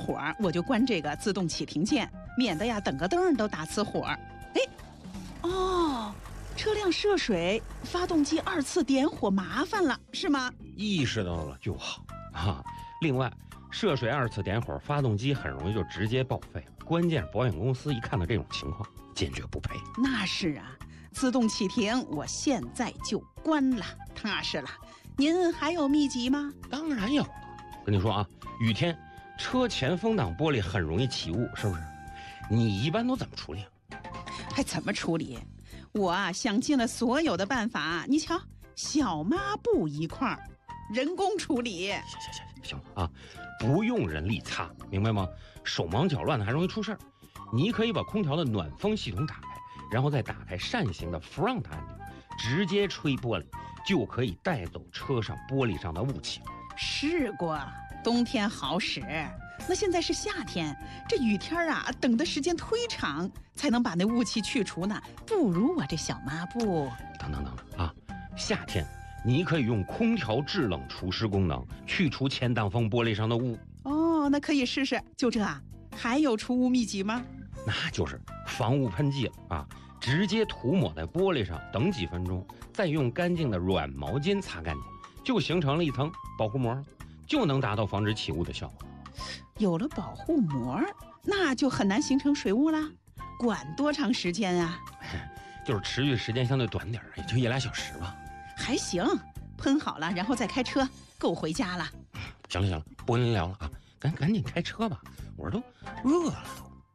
火，我就关这个自动启停键，免得呀等个灯都打死火。哎，哦，车辆涉水，发动机2次点火麻烦了，是吗？ 意识到了就好啊。另外，涉水2次点火，发动机很容易就直接报废了。关键保险公司一看到这种情况，坚决不赔。 那是啊，自动启停，我现在就关了，踏实了。您还有秘籍吗？ 当然有了。跟你说啊，雨天车前风挡玻璃很容易起雾，是不是？你一般都怎么处理？ 还怎么处理？我啊想尽了所有的办法，你瞧，小抹布一块儿，人工处理。 行了啊，不用人力擦，明白吗？手忙脚乱的还容易出事儿。你可以把空调的暖风系统打开，然后再打开扇形的 front 按钮，直接吹玻璃，就可以带走车上玻璃上的雾气。 试过，冬天好使，那现在是夏天，这雨天啊，等的时间忒长，才能把那雾气去除呢。不如我这小抹布。 等啊，夏天你可以用空调制冷除湿功能去除前挡风玻璃上的雾。 哦，那可以试试。就这啊，还有除雾秘籍吗？ 那就是防雾喷剂了啊！直接涂抹在玻璃上，等几分钟，再用干净的软毛巾擦干净，就形成了一层保护膜，就能达到防止起雾的效果。 有了保护膜，那就很难形成水雾啦。管多长时间啊？ 就是持续时间相对短点，也就1-2小时吧。还行，喷好了，然后再开车，够回家了。 行了，不跟您聊了啊，赶紧开车吧，我都饿了。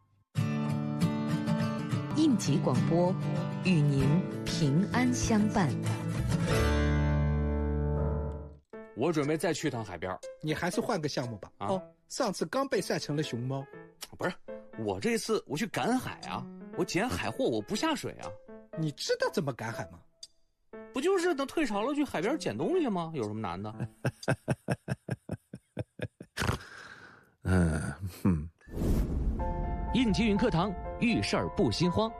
应急广播，与您平安相伴。 我准备再去趟海边。 你还是换个项目吧。上次刚被晒成了熊猫。 不是，我这次我去赶海啊，我捡海货，我不下水啊。 你知道怎么赶海吗？ 不就是等退潮了去海边捡东西吗？有什么难的？ 应急云课堂，遇事儿不心慌。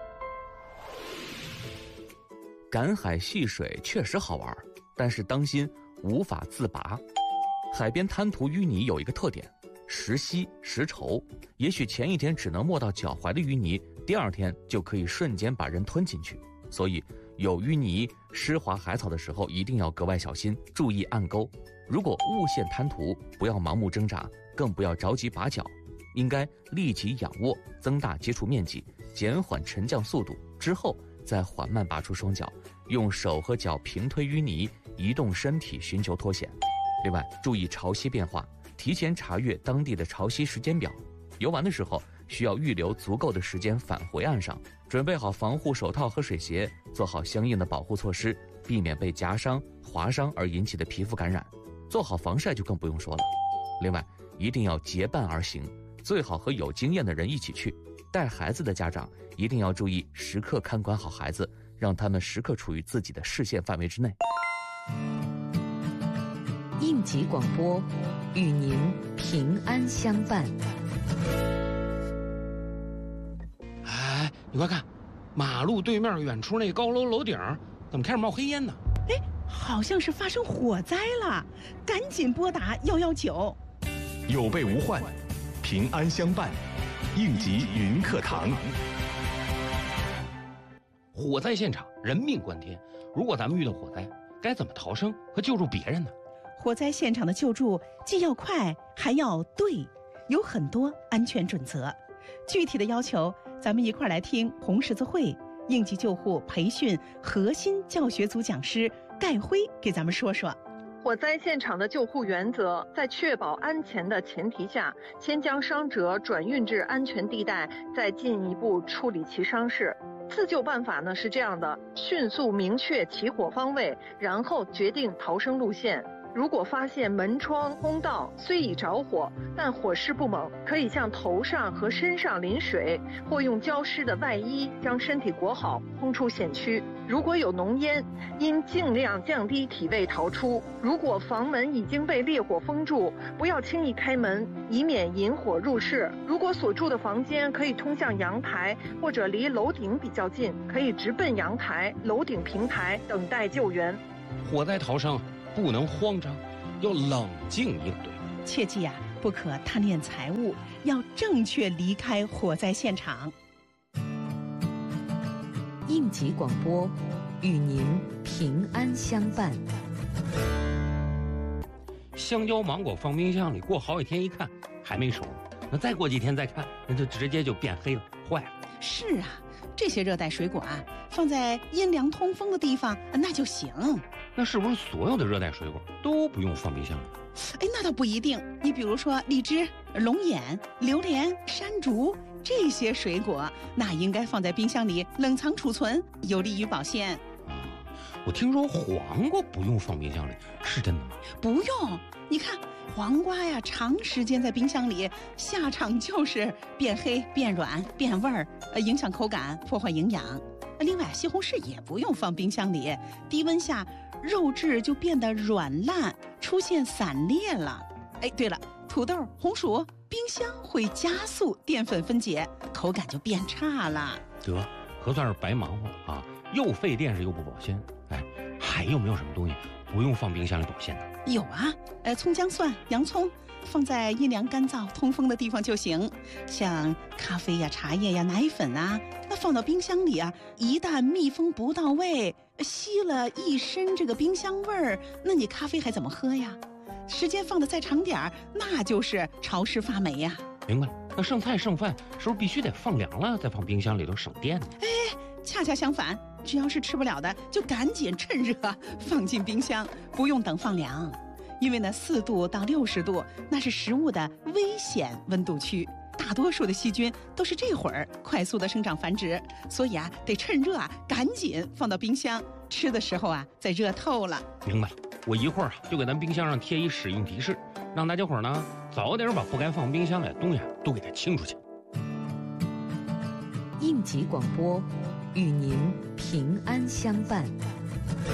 赶海戏水确实好玩，但是当心无法自拔。海边滩涂淤泥有一个特点，时稀时稠，也许前一天只能没到脚踝的淤泥，第2天就可以瞬间把人吞进去。所以有淤泥湿滑海草的时候一定要格外小心，注意暗钩。如果误陷滩涂，不要盲目挣扎，更不要着急拔脚，应该立即仰卧，增大接触面积，减缓沉降速度，之后再缓慢拔出双脚，用手和脚平推淤泥，移动身体寻求脱险。另外注意潮汐变化，提前查阅当地的潮汐时间表，游玩的时候需要预留足够的时间返回岸上，准备好防护手套和水鞋，做好相应的保护措施，避免被夹伤、划伤而引起的皮肤感染。做好防晒就更不用说了。另外一定要结伴而行，最好和有经验的人一起去。带孩子的家长一定要注意时刻看管好孩子，让他们时刻处于自己的视线范围之内。 应急广播，与您平安相伴。 哎，你快看，马路对面远处那高楼楼顶怎么开始冒黑烟呢？ 哎，好像是发生火灾了，赶紧拨打119。 有备无患，平安相伴，应急云课堂。 火灾现场人命关天，如果咱们遇到火灾，该怎么逃生和救助别人呢？ 火灾现场的救助既要快还要对，有很多安全准则。具体的要求，咱们一块来听红十字会应急救护培训核心教学组讲师盖辉给咱们说说。 火灾现场的救护原则，在确保安全的前提下，先将伤者转运至安全地带，再进一步处理其伤势。自救办法呢是这样的：迅速明确起火方位，然后决定逃生路线。如果发现门窗、通道虽已着火，但火势不猛，可以向头上和身上淋水，或用浇湿的外衣将身体裹好，冲出险区。如果有浓烟，应尽量降低体位逃出。如果房门已经被烈火封住，不要轻易开门，以免引火入室。如果所住的房间可以通向阳台，或者离楼顶比较近，可以直奔阳台、楼顶平台等待救援。 火灾逃生不能慌张，要冷静应对。 切记呀，不不可贪恋财物，要正确离开火灾现场。 应急广播，与您平安相伴。 香蕉、芒果放冰箱里，过好几天一看还没熟，那再过几天再看，那就直接就变黑了，坏了。 是啊，这些热带水果啊，放在阴凉通风的地方那就行。 那是不是所有的热带水果都不用放冰箱里？ 哎，那倒不一定。你比如说荔枝、龙眼、榴莲、山竹这些水果，那应该放在冰箱里冷藏储存，有利于保鲜。 我听说黄瓜不用放冰箱里，是真的吗？ 不用，你看黄瓜呀，长时间在冰箱里，下场就是变黑、变软、变味儿，影响口感，破坏营养。另外，西红柿也不用放冰箱里，低温下肉质就变得软烂，出现散裂了。哎，对了，土豆、红薯，冰箱会加速淀粉分解，口感就变差了。 得，核算是白忙活啊，又费电视又不保鲜。哎，还有没有什么东西不用放冰箱里保鲜的？ 有啊，葱姜蒜、洋葱放在阴凉干燥通风的地方就行。像咖啡呀、茶叶呀、奶粉啊，那放到冰箱里啊，一旦密封不到位，吸了一身这个冰箱味儿，那你咖啡还怎么喝呀？时间放得再长点儿，那就是潮湿发霉呀。 明白了，那剩菜剩饭是不是必须得放凉了再放冰箱里头省电呢？ 哎，恰恰相反，只要是吃不了的，就赶紧趁热放进冰箱，不用等放凉。因为呢，4度到60度那是食物的危险温度区，大多数的细菌都是这会儿快速的生长繁殖，所以啊，得趁热啊，赶紧放到冰箱，吃的时候啊，再热透了。 明白了，我一会儿就给咱冰箱上贴一使用提示，让大家伙呢早点把不该放冰箱里的东西都给它清出去。 应急广播，与您平安相伴。